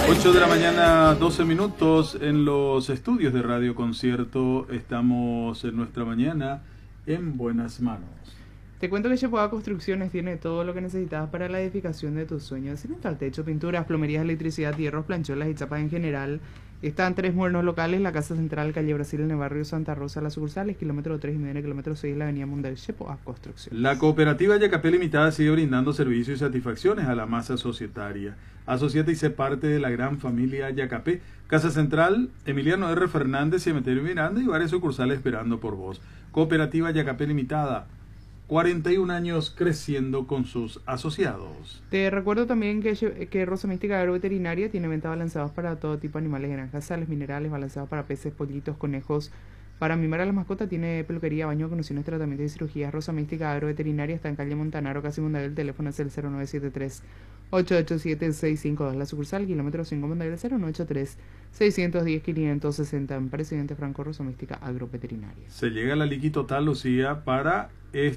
8 de la mañana, 12 minutos en los estudios de Radio Concierto. Estamos en nuestra mañana en buenas manos. Te cuento que Chepoa Construcciones tiene todo lo que necesitas para la edificación de tus sueños. Cemento al techo, pinturas, plomerías, electricidad, hierros, plancholas y chapas en general. Están 3 modernos locales: la Casa Central, calle Brasil, en el barrio Santa Rosa, las sucursales, kilómetro 3 y medio, kilómetro 6, la avenida Mundial. Chepoa Construcciones. La cooperativa Yacapé Limitada sigue brindando servicios y satisfacciones a la masa societaria. Asociate y sé parte de la gran familia Yacapé. Casa Central, Emiliano R. Fernández, Cementerio Miranda y varias sucursales esperando por vos. Cooperativa Yacapé Limitada, 41 años creciendo con sus asociados. Te recuerdo también que Rosa Mística Agroveterinaria tiene venta balanceados para todo tipo de animales, granjas, sales, minerales, balanceados para peces, pollitos, conejos. Para mimar a las mascotas tiene peluquería, baño, condiciones, tratamiento y cirugías. Rosa Mística Agroveterinaria está en calle Montanaro, casi Mondavel. El teléfono es el 0973-887-652. La sucursal, kilómetro 5 Mondavel, 0983-610-560. En Presidente Franco, Rosa Mística Agroveterinaria. Se llega a la liqui total, Lucía, para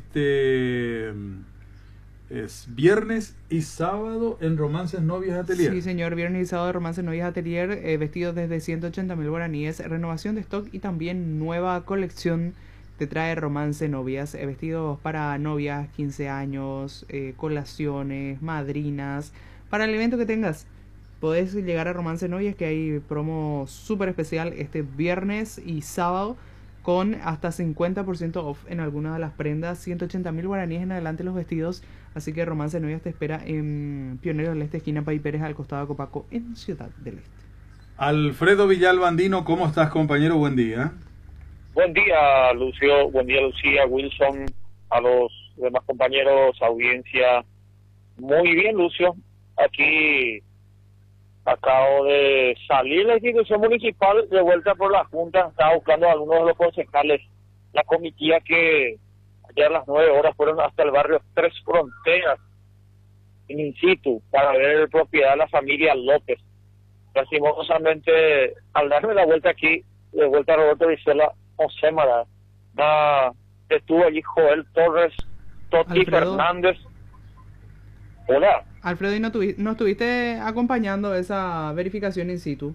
es viernes y sábado en Romances Novias Atelier. Sí, señor, viernes y sábado de Romances Novias Atelier, vestidos desde 180.000 guaraníes, renovación de stock y también nueva colección te trae Romance Novias, vestidos para novias, 15 años, colaciones, madrinas, para el evento que tengas. Podés llegar a Romance Novias, que hay promo súper especial este viernes y sábado, con hasta 50% off en algunas de las prendas, 180.000 guaraníes en adelante los vestidos. Así que Romance Novias te espera en Pioneros del Este, esquina Pay Pérez, al costado de Copaco, en Ciudad del Este. Alfredo Villalbandino, ¿cómo estás, compañero? Buen día. Buen día, Lucio. Buen día, Lucía, Wilson, a los demás compañeros, audiencia. Muy bien, Lucio. Aquí acabo de salir de la institución municipal, de vuelta por la Junta. Estaba buscando a algunos de los concejales, la comitiva que ayer a las 9 horas fueron hasta el barrio Tres Fronteras, in situ, para ver propiedad de la familia López. Lastimosamente, al darme la vuelta aquí, de vuelta a Roberto Vizela, José Mara, estuvo allí Joel Torres, Toti Alfredo Fernández. Hola. Alfredo, ¿y no estuviste acompañando esa verificación in situ?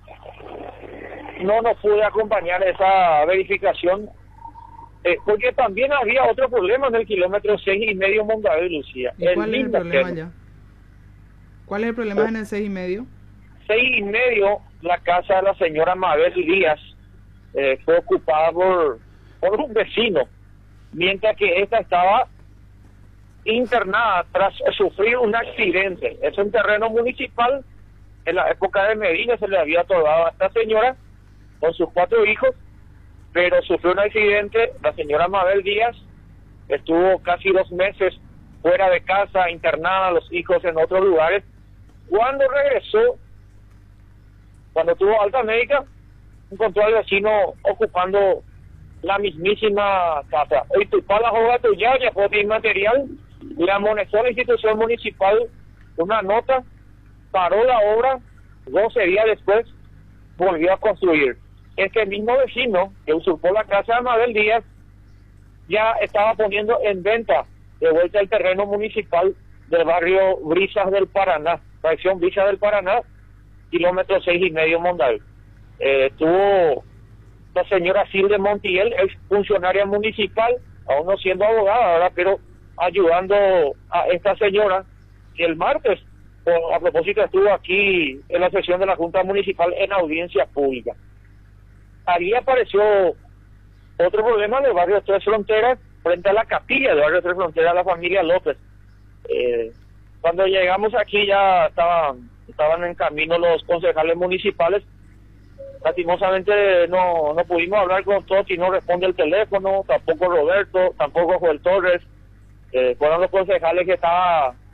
No pude acompañar esa verificación, porque también había otro problema en el kilómetro 6 y medio Mondavel, Lucía. ¿Y cuál es el problema ya? ¿Cuál es el problema en el 6 y medio? 6 y medio, la casa de la señora Mabel Díaz fue ocupada por un vecino, mientras que esta estaba internada tras sufrir un accidente. Es un terreno municipal. En la época de Medina se le había otorgado a esta señora con sus 4 hijos, pero sufrió un accidente. La señora Mabel Díaz estuvo casi 2 meses fuera de casa, internada, los hijos en otros lugares. Cuando regresó, cuando tuvo alta médica, encontró al vecino ocupando la mismísima casa. Hoy tu pala joga tu ya fue inmaterial, le amonestó a la institución municipal una nota, paró la obra, 12 días después volvió a construir. Este mismo vecino que usurpó la casa de Mabel Díaz ya estaba poniendo en venta de vuelta el terreno municipal del barrio Brisas del Paraná, fracción Brisas del Paraná, kilómetro 6 y medio Mondavel. Tuvo la señora Silde Montiel, ex funcionaria municipal, aún no siendo abogada, ¿verdad?, pero ayudando a esta señora, que el martes, a propósito, estuvo aquí en la sesión de la Junta Municipal en audiencia pública. Ahí apareció otro problema del barrio Tres Fronteras, frente a la capilla del barrio Tres Fronteras, la familia López. Cuando llegamos aquí ya estaban en camino los concejales municipales. Lastimosamente no pudimos hablar con todos, y no responde el teléfono, tampoco Roberto, tampoco Joel Torres. Fueron los concejales que estaba